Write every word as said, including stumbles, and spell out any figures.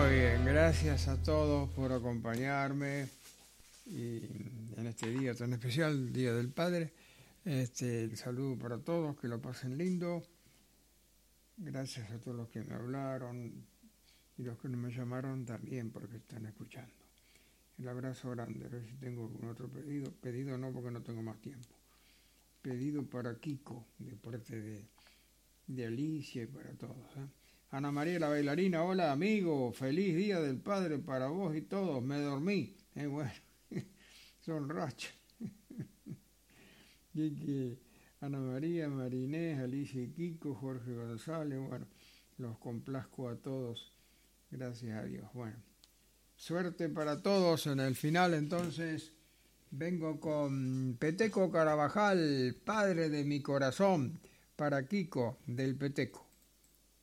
bien, gracias a todos por acompañarme y en este día tan especial, Día del Padre. Este, el saludo para todos, que lo pasen lindo. Gracias a todos los que me hablaron y los que no me llamaron también porque están escuchando. El abrazo grande. A ver si tengo algún otro pedido. Pedido no, porque no tengo más tiempo. Pedido para Kiko, de parte de, de Alicia y para todos, ¿eh? Ana María la bailarina, hola amigo, feliz Día del Padre para vos y todos, me dormí. Eh, bueno, son rachas. Y que Ana María, Marinés, Alicia y Kiko, Jorge González, bueno, los complazco a todos, gracias a Dios. Bueno, suerte para todos en el final. Entonces vengo con Peteco Carabajal, padre de mi corazón, para Kiko del Peteco.